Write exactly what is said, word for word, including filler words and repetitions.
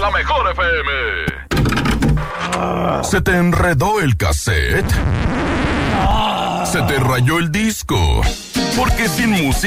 la Mejor F M. ¿Se te enredó el cassette? ¿Se te rayó el disco? Porque sin música